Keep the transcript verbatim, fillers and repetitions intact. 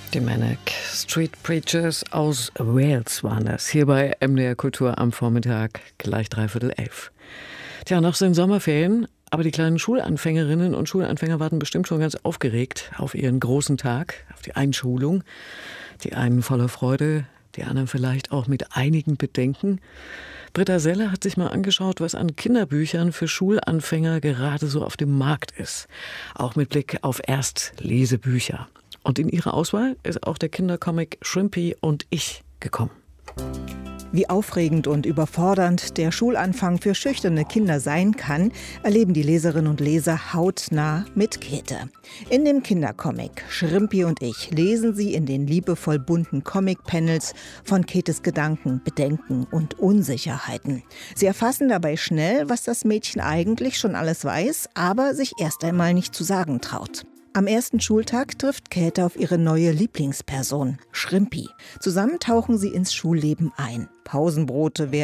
Die Manic Street Preachers aus Wales waren das. Hier bei M D R Kultur am Vormittag, gleich dreiviertel elf. Tja, noch sind Sommerferien, aber die kleinen Schulanfängerinnen und Schulanfänger warten bestimmt schon ganz aufgeregt auf ihren großen Tag, auf die Einschulung. Die einen voller Freude, die anderen vielleicht auch mit einigen Bedenken. Britta Selle hat sich mal angeschaut, was an Kinderbüchern für Schulanfänger gerade so auf dem Markt ist. Auch mit Blick auf Erstlesebücher. Und in ihre Auswahl ist auch der Kindercomic Shrimpy und ich gekommen. Wie aufregend und überfordernd der Schulanfang für schüchterne Kinder sein kann, erleben die Leserinnen und Leser hautnah mit Käthe. In dem Kindercomic Shrimpy und ich lesen sie in den liebevoll bunten Comic-Panels von Käthes Gedanken, Bedenken und Unsicherheiten. Sie erfassen dabei schnell, was das Mädchen eigentlich schon alles weiß, aber sich erst einmal nicht zu sagen traut. Am ersten Schultag trifft Käthe auf ihre neue Lieblingsperson, Shrimpy. Zusammen tauchen sie ins Schulleben ein. Pausenbrote werden